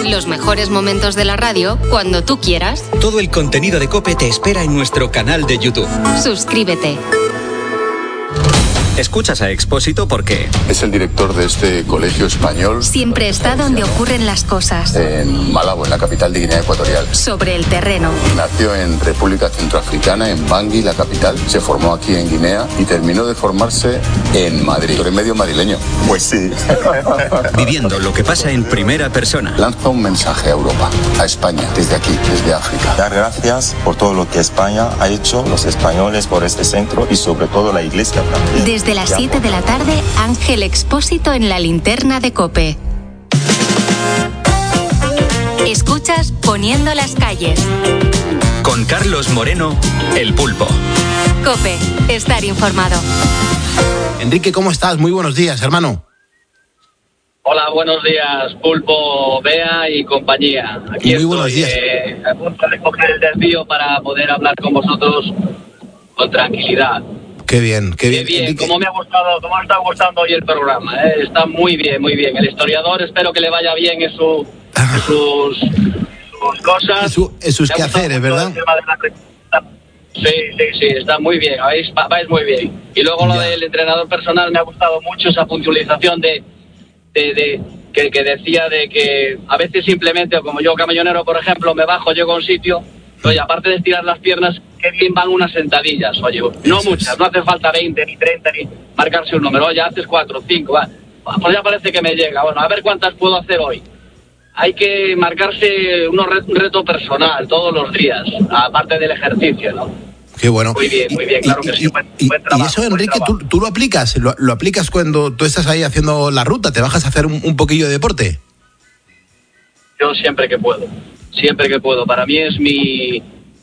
Los mejores momentos de la radio cuando tú quieras. Todo el contenido de COPE te espera en nuestro canal de YouTube. Suscríbete. Escuchas a Expósito porque es el director de este colegio español. Siempre está donde ocurren las cosas. En Malabo, en la capital de Guinea Ecuatorial. Sobre el terreno. Nació en República Centroafricana, en Bangui, la capital. Se formó aquí en Guinea y terminó de formarse en Madrid. ¿Tú eres medio madrileño? Pues sí. Viviendo lo que pasa en primera persona. Lanza un mensaje a Europa, a España, desde aquí, desde África. Dar gracias por todo lo que España ha hecho, los españoles, por este centro y sobre todo la Iglesia. Desde las 7 de la tarde, Ángel Expósito en la linterna de COPE. Escuchas Poniendo las calles. Con Carlos Moreno, El Pulpo. COPE, estar informado. Enrique, ¿cómo estás? Muy buenos días, hermano. Hola, buenos días, Pulpo, Bea y compañía. Aquí muy buenos días. A punto de coger el desvío para poder hablar con vosotros con tranquilidad. Qué bien, qué bien. Qué bien, como me está gustando hoy el programa, está muy bien, muy bien. El historiador, espero que le vaya bien en sus cosas. En sus quehaceres, ¿verdad? Sí, está muy bien, vais muy bien. Y luego lo del entrenador personal me ha gustado mucho, esa puntualización que decía de que a veces simplemente, como yo camellonero, por ejemplo, me bajo, llego a un sitio, oye, aparte de estirar las piernas, qué bien van unas sentadillas, oye, no muchas, no hace falta 20 ni 30 ni marcarse un número, oye, haces 4, 5, va, pues ya parece que me llega, bueno, a ver cuántas puedo hacer hoy. Hay que marcarse un reto personal todos los días, aparte del ejercicio, ¿no? Qué bueno. Muy bien, claro que sí. Buen trabajo, y eso, Enrique, ¿tú lo aplicas? ¿Lo aplicas cuando tú estás ahí haciendo la ruta? ¿Te bajas a hacer un poquillo de deporte? Yo siempre que puedo. Para mí es mi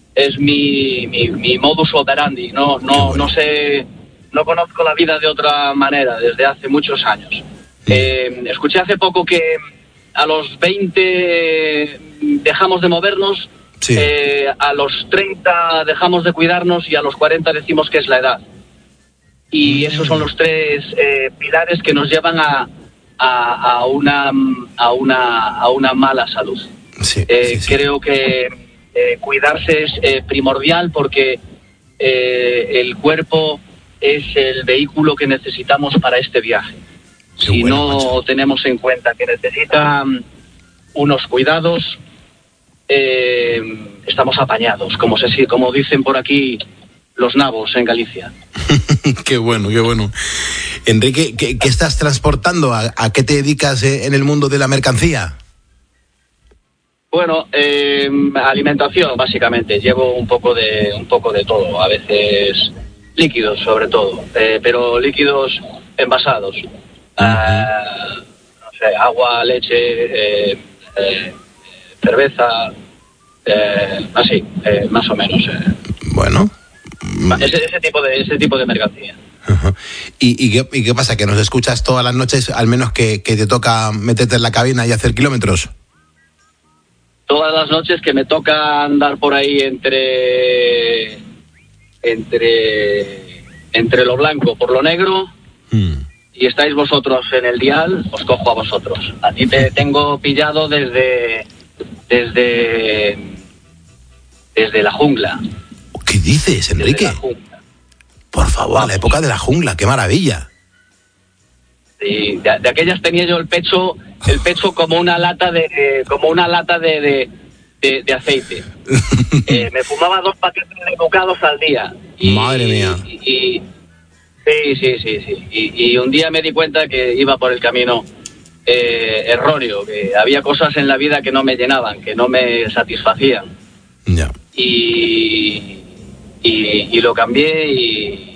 modus operandi. No sé, no conozco la vida de otra manera desde hace muchos años. Escuché hace poco que a los 20 dejamos de movernos. Sí. A los 30 dejamos de cuidarnos y a los 40 decimos que es la edad. Y esos son los tres pilares que nos llevan a una mala salud. Sí, creo que cuidarse es primordial porque el cuerpo es el vehículo que necesitamos para este viaje. Si no tenemos en cuenta que necesita unos cuidados, estamos apañados, como dicen por aquí los nabos en Galicia. Qué bueno. Enrique, ¿qué estás transportando? ¿A qué te dedicas en el mundo de la mercancía? Bueno, alimentación, básicamente. Llevo un poco de todo, a veces líquidos sobre todo, pero líquidos envasados. No sé, agua, leche, cerveza, así, más o menos. Bueno. Ese tipo de mercancía. Uh-huh. ¿Y qué pasa? ¿Que nos escuchas todas las noches, al menos que te toca meterte en la cabina y hacer kilómetros? Todas las noches que me toca andar por ahí entre lo blanco por lo negro, y estáis vosotros en el dial, os cojo a vosotros. A ti te tengo pillado desde la jungla. ¿Qué dices, Enrique? Por favor, la época de la jungla, qué maravilla. Sí, de aquellas tenía yo el pecho como una lata de aceite. Me fumaba 2 paquetes de bocados al día. Madre mía. Sí. Y un día me di cuenta que iba por el camino erróneo, que había cosas en la vida que no me llenaban, que no me satisfacían. Ya. Y lo cambié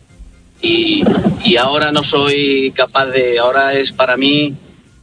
y ahora no soy capaz de... Ahora es para mí...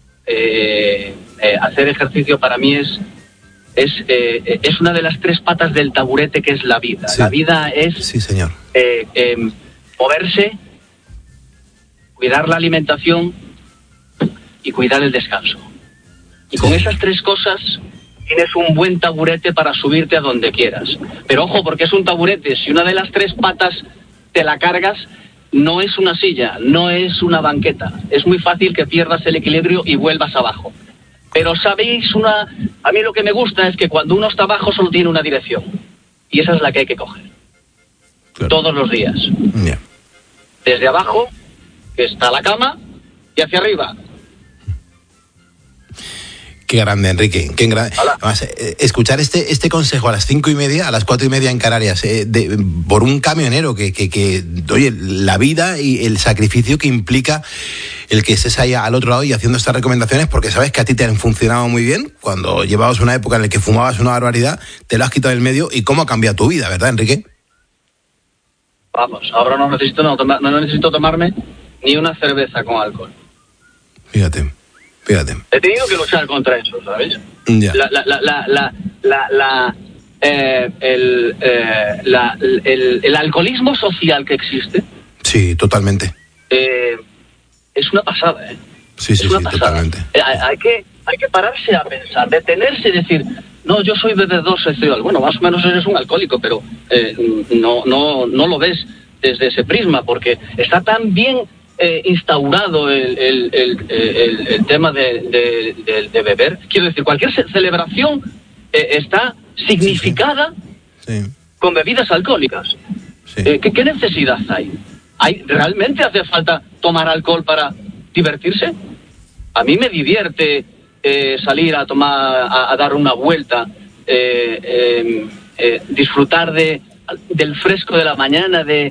hacer ejercicio para mí es una de las 3 patas del taburete que es la vida. Sí. La vida es... Sí, señor. Moverse, cuidar la alimentación y cuidar el descanso. Y con esas 3 cosas tienes un buen taburete para subirte a donde quieras. Pero ojo, porque es un taburete. Si una de las 3 patas te la cargas, no es una silla, no es una banqueta. Es muy fácil que pierdas el equilibrio y vuelvas abajo. Pero sabéis, a mí lo que me gusta es que cuando uno está abajo solo tiene una dirección. Y esa es la que hay que coger. Claro. Todos los días. Yeah. Desde abajo, que está la cama, y hacia arriba. Qué grande, Enrique. Qué grande. Además, escuchar este consejo a las 5:30, a las 4:30 en Canarias, por un camionero que oye, la vida y el sacrificio que implica el que estés ahí al otro lado y haciendo estas recomendaciones, porque sabes que a ti te han funcionado muy bien. Cuando llevabas una época en la que fumabas una barbaridad, te lo has quitado del medio y cómo ha cambiado tu vida, ¿verdad, Enrique? Vamos, ahora no necesito tomarme ni una cerveza con alcohol. Fíjate. He tenido que luchar contra eso, ¿sabes? Ya. El alcoholismo social que existe. Sí, totalmente. Es una pasada, ¿eh? Sí, totalmente. Hay que pararse a pensar, detenerse y decir, no, yo soy bebedoso, bueno, más o menos eres un alcohólico, pero no lo ves desde ese prisma, porque está tan bien instaurado el tema de beber. Quiero decir, cualquier celebración está significada con bebidas alcohólicas. Sí. ¿Qué necesidad hay? ¿Realmente hace falta tomar alcohol para divertirse? A mí me divierte salir a dar una vuelta, disfrutar del fresco de la mañana, del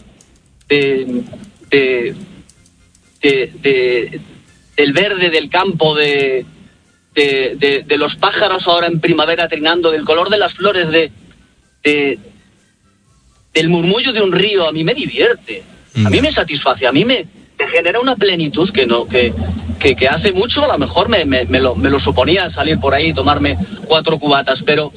verde del campo, de los pájaros ahora en primavera trinando, del color de las flores, del murmullo de un río. A mí me divierte, a mí me satisface, a mí me genera una plenitud que hace mucho a lo mejor me lo suponía salir por ahí y tomarme 4 cubatas, pero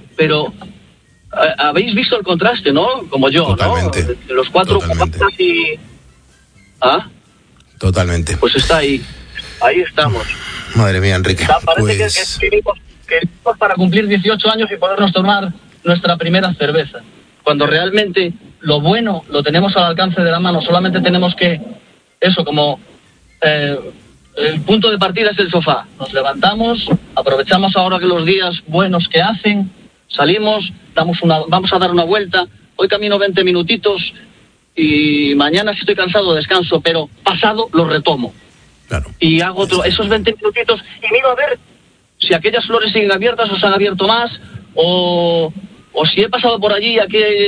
habéis visto el contraste, ¿no? Como yo, totalmente, ¿no? Los 4 cubatas y... ¿Ah? Totalmente. Pues está ahí estamos. Madre mía, Enrique. Parece que vivimos para cumplir 18 años y podernos tomar nuestra primera cerveza, cuando realmente lo bueno lo tenemos al alcance de la mano. Solamente tenemos que, como el punto de partida es el sofá. Nos levantamos, aprovechamos ahora que los días buenos que hacen, salimos, vamos a dar una vuelta. Hoy camino 20 minutitos y mañana, si estoy cansado, descanso, pero pasado lo retomo. Claro. Y hago esos 20 minutitos y miro a ver si aquellas flores siguen abiertas o se han abierto más, o si he pasado por allí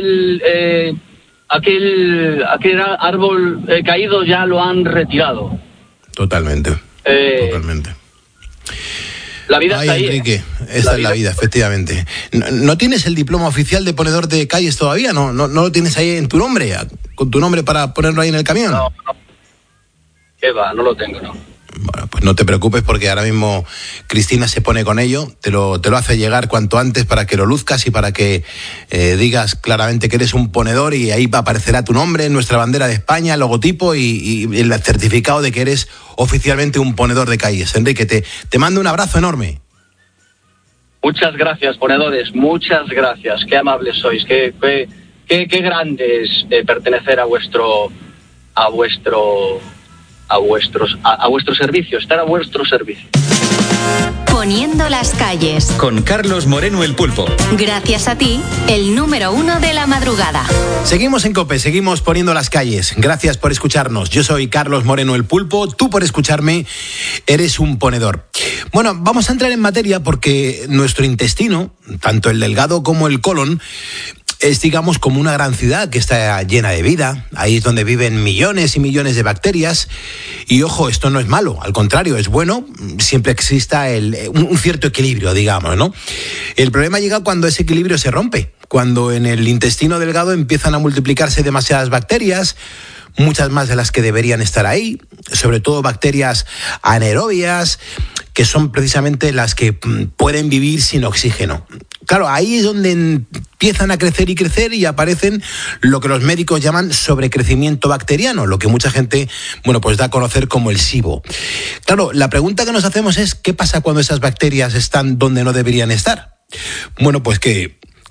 aquel árbol caído ya lo han retirado. Totalmente. La vida está ahí. Enrique, esta es la vida, efectivamente. ¿No tienes el diploma oficial de ponedor de calles todavía? ¿No lo tienes ahí en tu nombre? ¿Con tu nombre para ponerlo ahí en el camión? No. ¿Qué va? No lo tengo, no. Bueno, pues no te preocupes, porque ahora mismo Cristina se pone con ello, te lo hace llegar cuanto antes para que lo luzcas y para que digas claramente que eres un ponedor, y ahí aparecerá tu nombre, nuestra bandera de España, el logotipo y el certificado de que eres oficialmente un ponedor de calles. Enrique, te mando un abrazo enorme. Muchas gracias, ponedores, muchas gracias, qué amables sois, qué grandes pertenecer a vuestro servicio, estar a vuestro servicio. Poniendo las calles. Con Carlos Moreno el Pulpo. Gracias a ti, el número 1 de la madrugada. Seguimos en COPE, seguimos poniendo las calles. Gracias por escucharnos. Yo soy Carlos Moreno el Pulpo. Tú, por escucharme, eres un ponedor. Bueno, vamos a entrar en materia porque nuestro intestino, tanto el delgado como el colon, es, digamos, como una gran ciudad que está llena de vida. Ahí es donde viven millones y millones de bacterias. Y ojo, esto no es malo, al contrario, es bueno, siempre exista un cierto equilibrio, digamos, ¿no? El problema llega cuando ese equilibrio se rompe, cuando en el intestino delgado empiezan a multiplicarse demasiadas bacterias, muchas más de las que deberían estar ahí, sobre todo bacterias anaerobias, que son precisamente las que pueden vivir sin oxígeno. Claro, ahí es donde empiezan a crecer y aparecen lo que los médicos llaman sobrecrecimiento bacteriano, lo que mucha gente, pues da a conocer como el SIBO. Claro, la pregunta que nos hacemos es, ¿qué pasa cuando esas bacterias están donde no deberían estar? Bueno, pues que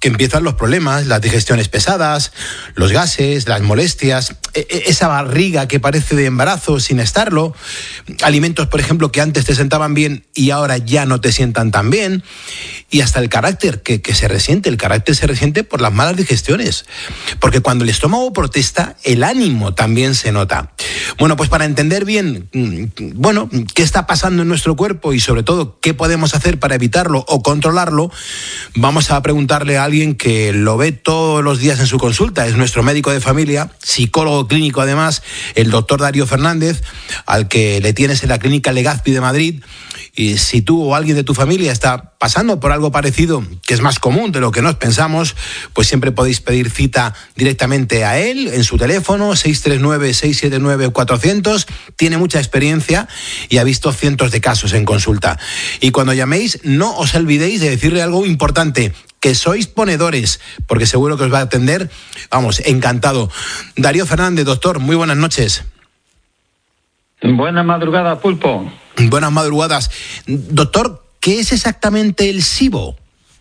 que empiezan los problemas, las digestiones pesadas, los gases, las molestias, esa barriga que parece de embarazo sin estarlo, alimentos, por ejemplo, que antes te sentaban bien y ahora ya no te sientan tan bien, y hasta el carácter que se resiente. El carácter se resiente por las malas digestiones, porque cuando el estómago protesta, el ánimo también se nota. Bueno, pues para entender bien, qué está pasando en nuestro cuerpo y sobre todo qué podemos hacer para evitarlo o controlarlo, vamos a preguntarle a alguien que lo ve todos los días en su consulta. Es nuestro médico de familia, psicólogo clínico además, el doctor Darío Fernández, al que le tienes en la clínica Legazpi de Madrid. Y si tú o alguien de tu familia está pasando por algo parecido, que es más común de lo que nos pensamos, pues siempre podéis pedir cita directamente a él en su teléfono 639-679-400. Tiene mucha experiencia y ha visto cientos de casos en consulta. Y cuando llaméis, no os olvidéis de decirle algo importante, que sois ponedores, porque seguro que os va a atender, encantado. Darío Fernández, doctor, muy buenas noches. Buena madrugada, Pulpo. Buenas madrugadas. Doctor, ¿qué es exactamente el SIBO?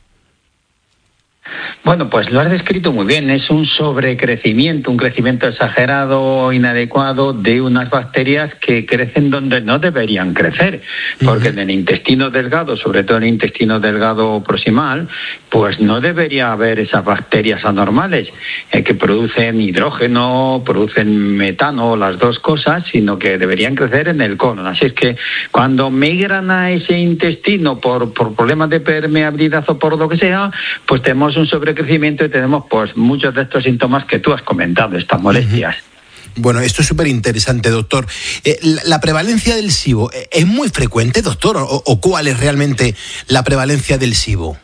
Bueno, pues lo has descrito muy bien. Es un sobrecrecimiento, un crecimiento exagerado, inadecuado de unas bacterias que crecen donde no deberían crecer. Porque en el intestino delgado, sobre todo en el intestino delgado proximal, pues no debería haber esas bacterias anormales que producen hidrógeno, producen metano, las dos cosas, sino que deberían crecer en el colon. Así es que cuando migran a ese intestino por problemas de permeabilidad o por lo que sea, pues tenemos un sobrecrecimiento y tenemos pues muchos de estos síntomas que tú has comentado, estas molestias. Bueno, esto es súper interesante, doctor. ¿La prevalencia del SIBO es muy frecuente, doctor? ¿O cuál es realmente la prevalencia del SIBO?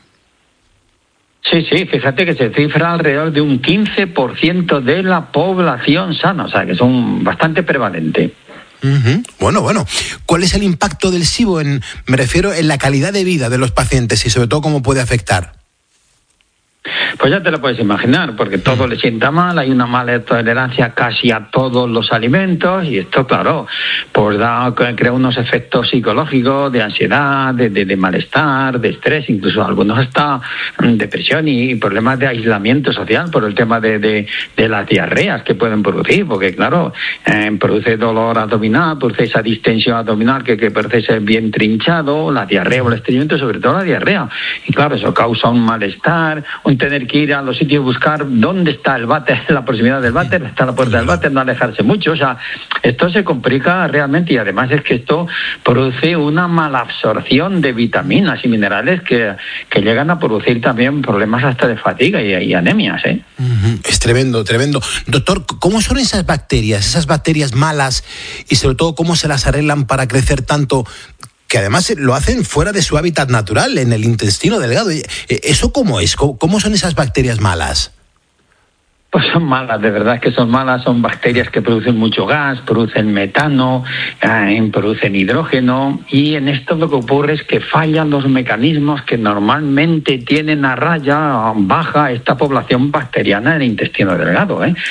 Sí, fíjate que se cifra alrededor de un 15% de la población sana, o sea que es bastante prevalente. Bueno. ¿Cuál es el impacto del SIBO me refiero, en la calidad de vida de los pacientes y sobre todo cómo puede afectar? Pues ya te lo puedes imaginar, porque todo le sienta mal, hay una mala tolerancia casi a todos los alimentos y esto, claro, pues crea unos efectos psicológicos de ansiedad, de malestar, de estrés, incluso algunos hasta depresión y problemas de aislamiento social por el tema de las diarreas que pueden producir, porque claro, produce dolor abdominal, produce esa distensión abdominal que parece ser bien trinchado, la diarrea o el estreñimiento, sobre todo la diarrea, y claro, eso causa un malestar, tener que ir a los sitios y buscar dónde está el váter, la proximidad del váter, está la puerta del váter, no alejarse mucho, o sea, esto se complica realmente y además es que esto produce una malabsorción de vitaminas y minerales que llegan a producir también problemas hasta de fatiga y anemias, ¿eh? Es tremendo. Doctor, ¿cómo son esas bacterias malas y sobre todo cómo se las arreglan para crecer tanto, que además lo hacen fuera de su hábitat natural, en el intestino delgado? ¿Eso cómo es? ¿Cómo son esas bacterias malas? Pues son malas, de verdad que son malas, son bacterias que producen mucho gas, producen metano, producen hidrógeno, y en esto lo que ocurre es que fallan los mecanismos que normalmente tienen a raya baja esta población bacteriana en el intestino delgado, ¿eh?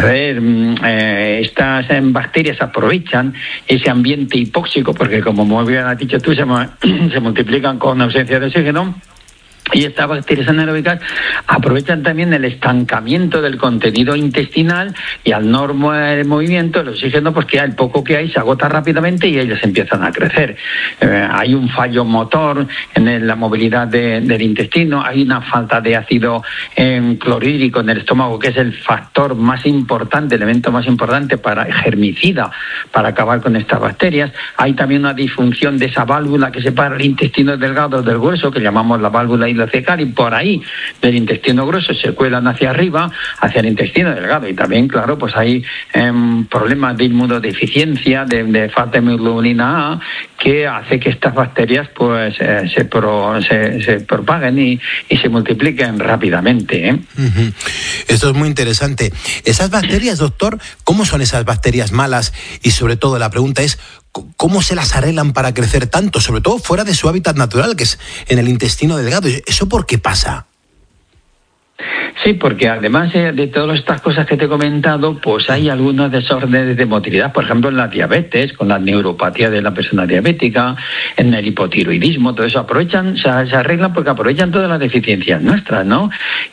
Estas bacterias aprovechan ese ambiente hipóxico, porque como muy bien has dicho tú, se multiplican con ausencia de oxígeno. Y estas bacterias anaeróbicas aprovechan también el estancamiento del contenido intestinal y al no movimiento el oxígeno, pues que el poco que hay se agota rápidamente y ellas empiezan a crecer. Hay un fallo motor en la movilidad del intestino, hay una falta de ácido clorhídrico en el estómago, que es el factor más importante, el elemento más importante germicida para acabar con estas bacterias. Hay también una disfunción de esa válvula que separa el intestino delgado del grueso, que llamamos la válvula ileocecal, y por ahí del intestino grueso se cuelan hacia arriba, hacia el intestino delgado. Y también, claro, pues hay problemas de inmunodeficiencia, de falta de hemoglobina A, que hace que estas bacterias pues se propaguen y se multipliquen rápidamente, ¿eh? Esto es muy interesante. Esas bacterias, doctor, ¿cómo son esas bacterias malas? Y sobre todo la pregunta es, ¿cómo se las arreglan para crecer tanto? Sobre todo fuera de su hábitat natural, que es en el intestino delgado. ¿Eso por qué pasa? Sí, porque además de todas estas cosas que te he comentado, pues hay algunos desórdenes de motilidad, por ejemplo en la diabetes, con la neuropatía de la persona diabética, en el hipotiroidismo, todo eso aprovechan, se arreglan porque aprovechan todas las deficiencias nuestras, ¿no?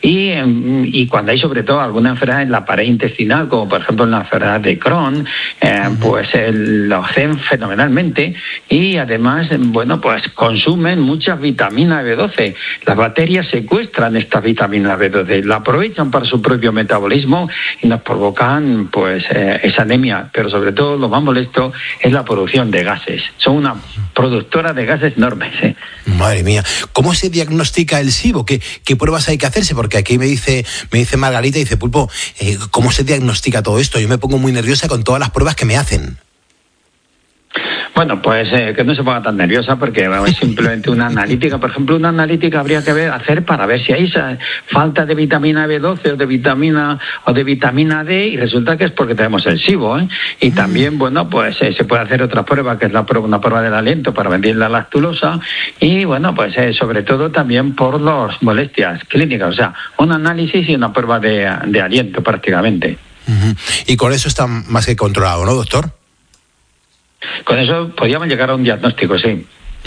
Y cuando hay sobre todo alguna enfermedad en la pared intestinal, como por ejemplo en la enfermedad de Crohn, pues lo hacen fenomenalmente y además, bueno, pues consumen mucha vitamina B12. Las bacterias secuestran esta vitamina B12, la aprovechan para su propio metabolismo y nos provocan pues esa anemia, pero sobre todo lo más molesto es la producción de gases. Son una productora de gases enormes. Madre mía, ¿cómo se diagnostica el SIBO? ¿Qué pruebas hay que hacerse? Porque aquí me dice Margarita, dice, Pulpo, ¿cómo se diagnostica todo esto? Yo me pongo muy nerviosa con todas las pruebas que me hacen. Bueno, pues que no se ponga tan nerviosa porque es simplemente una analítica. Por ejemplo, una analítica habría que hacer para ver si hay esa falta de vitamina B12 o de vitamina D y resulta que es porque tenemos el SIBO, ¿eh? Y también, bueno, pues se puede hacer otra prueba que es una prueba del aliento para medir la lactulosa y, bueno, pues sobre todo también por las molestias clínicas. O sea, un análisis y una prueba de aliento prácticamente. Y con eso está más que controlado, ¿no, doctor? Con eso podríamos llegar a un diagnóstico, sí.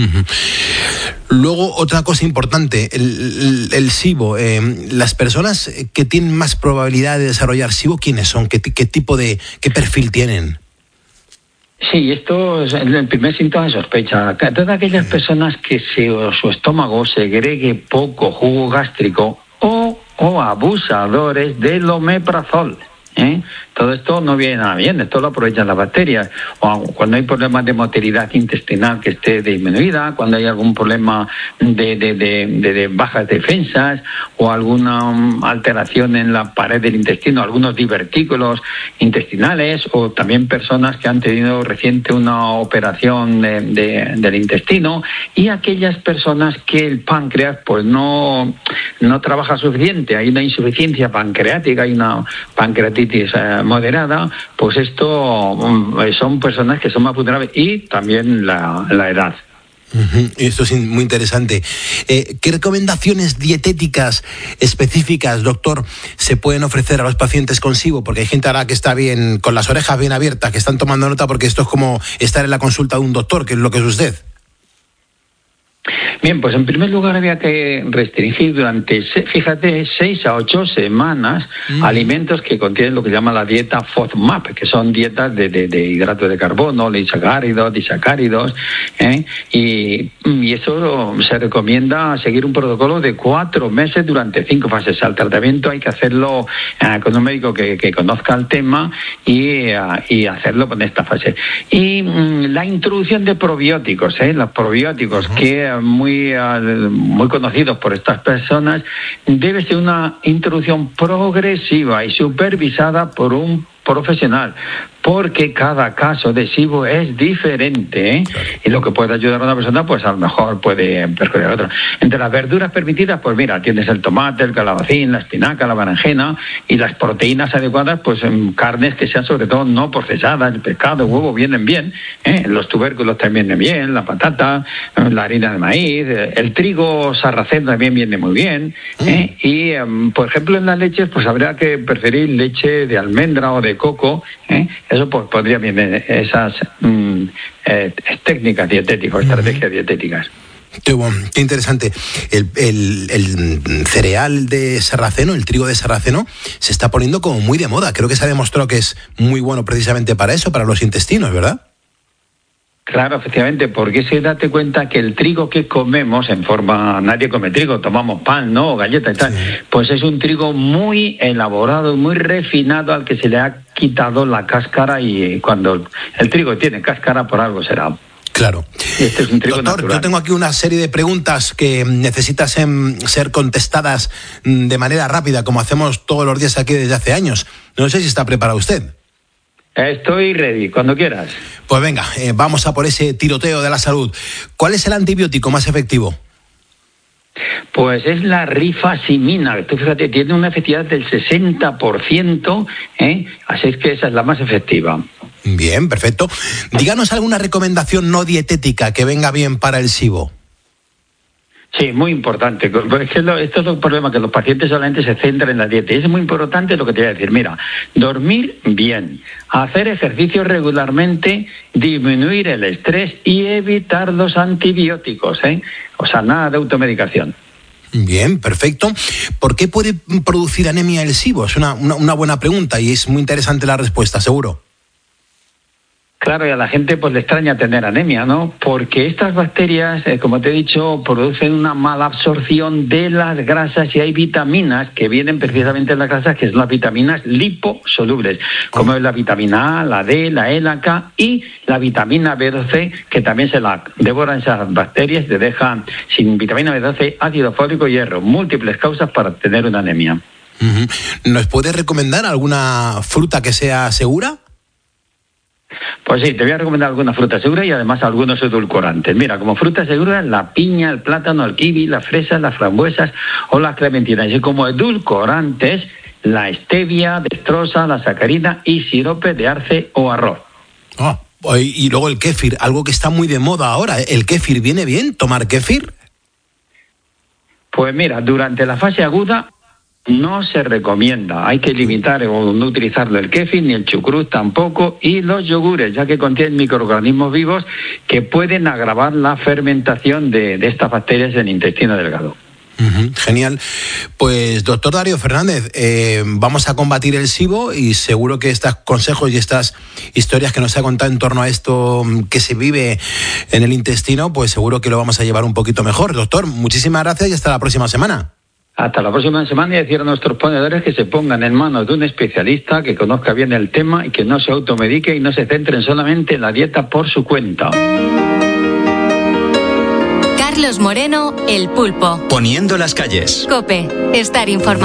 Luego, otra cosa importante, el SIBO. Las personas que tienen más probabilidad de desarrollar SIBO, ¿quiénes son? ¿Qué perfil tienen? Sí, esto es el primer síntoma de sospecha. Todas aquellas personas que su estómago segregue poco jugo gástrico o abusadores del omeprazol. Todo esto no viene nada bien, esto lo aprovechan las bacterias. O cuando hay problemas de motilidad intestinal que esté disminuida, cuando hay algún problema de bajas defensas o alguna alteración en la pared del intestino, algunos divertículos intestinales, o también personas que han tenido reciente una operación del intestino, y aquellas personas que el páncreas pues no trabaja suficiente, hay una insuficiencia pancreática, hay una pancreatitis moderada, pues esto son personas que son más vulnerables, y también la edad. Esto es muy interesante. ¿Qué recomendaciones dietéticas específicas, doctor, se pueden ofrecer a los pacientes con SIBO? Porque hay gente ahora que está bien, con las orejas bien abiertas, que están tomando nota, porque esto es como estar en la consulta de un doctor, que es lo que es usted. Bien, pues en primer lugar había que restringir durante, fíjate, 6 a 8 semanas alimentos que contienen lo que se llama la dieta FODMAP, que son dietas de hidratos de carbono, disacáridos, y eso se recomienda seguir un protocolo de 4 meses durante 5 fases. Al tratamiento hay que hacerlo con un médico que conozca el tema y hacerlo con esta fase. Y la introducción de probióticos, los probióticos que muy conocidos por estas personas, debe ser una introducción progresiva y supervisada por un profesional, porque cada caso de SIBO es diferente, Claro. Y lo que puede ayudar a una persona, pues a lo mejor puede perjudicar a otra. Entre las verduras permitidas, pues mira, tienes el tomate, el calabacín, la espinaca, la berenjena, y las proteínas adecuadas, pues en carnes que sean sobre todo no procesadas, el pescado, el huevo vienen bien, los tubérculos también vienen bien, la patata, la harina de maíz, el trigo sarraceno también viene muy bien, y por ejemplo en las leches, pues habría que preferir leche de almendra o de coco, eso pues podría venir esas técnicas dietéticas, estrategias dietéticas. Qué interesante. El cereal de sarraceno, el trigo de sarraceno, se está poniendo como muy de moda. Creo que se ha demostrado que es muy bueno precisamente para eso, para los intestinos, ¿verdad? Claro, efectivamente, porque date cuenta que el trigo que comemos nadie come trigo, tomamos pan, ¿no? O galletas y tal, pues es un trigo muy elaborado, muy refinado, al que se le ha quitado la cáscara, y cuando el trigo tiene cáscara, por algo será. Claro. Este es un trigo Doctor, natural. yo tengo aquí una serie de preguntas que necesitan ser contestadas de manera rápida, como hacemos todos los días aquí desde hace años. No sé si está preparado usted. Estoy ready, cuando quieras. Pues venga, vamos a por ese tiroteo de la salud. ¿Cuál es el antibiótico más efectivo? Pues es la rifacimina. Tú fíjate, tiene una efectividad del 60%, así es que esa es la más efectiva. Bien, perfecto. Díganos alguna recomendación no dietética que venga bien para el SIBO. Sí, muy importante. Es que esto es un problema, que los pacientes solamente se centran en la dieta. Y es muy importante lo que te voy a decir. Mira, dormir bien, hacer ejercicio regularmente, disminuir el estrés y evitar los antibióticos, ¿eh? O sea, nada de automedicación. Bien, perfecto. ¿Por qué puede producir anemia el SIBO? Es una buena pregunta y es muy interesante la respuesta, seguro. Claro, y a la gente pues le extraña tener anemia, ¿no? Porque estas bacterias, como te he dicho, producen una mala absorción de las grasas y hay vitaminas que vienen precisamente en las grasas, que son las vitaminas liposolubles, como es la vitamina A, la D, la E, la K y la vitamina B12, que también se la devoran esas bacterias, te dejan sin vitamina B12, ácido fólico y hierro, múltiples causas para tener una anemia. Uh-huh. ¿Nos puedes recomendar alguna fruta que sea segura? Pues sí, te voy a recomendar alguna fruta segura y además algunos edulcorantes. Mira, como fruta segura, la piña, el plátano, el kiwi, las fresas, las frambuesas o las clementinas. Y como edulcorantes, la stevia, dextrosa, la sacarina y sirope de arce o arroz. Y luego el kéfir, algo que está muy de moda ahora. ¿El kéfir viene bien? ¿Tomar kéfir? Pues mira, durante la fase aguda no se recomienda, hay que limitar o no utilizarlo el kéfir ni el chucrut tampoco, y los yogures, ya que contienen microorganismos vivos que pueden agravar la fermentación de estas bacterias en el intestino delgado. Genial. Pues doctor Darío Fernández, vamos a combatir el SIBO y seguro que estos consejos y estas historias que nos ha contado en torno a esto que se vive en el intestino, pues seguro que lo vamos a llevar un poquito mejor. Doctor, muchísimas gracias y hasta la próxima semana. Hasta la próxima semana, y decir a nuestros ponedores que se pongan en manos de un especialista que conozca bien el tema y que no se automedique y no se centren solamente en la dieta por su cuenta. Carlos Moreno, El Pulpo. Poniendo las calles. COPE, estar informado.